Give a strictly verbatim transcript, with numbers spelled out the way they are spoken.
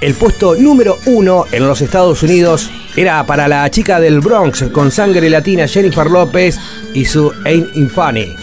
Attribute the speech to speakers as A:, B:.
A: El puesto número uno en los Estados Unidos era para la chica del Bronx con sangre latina Jennifer López y su Ain't It Funny.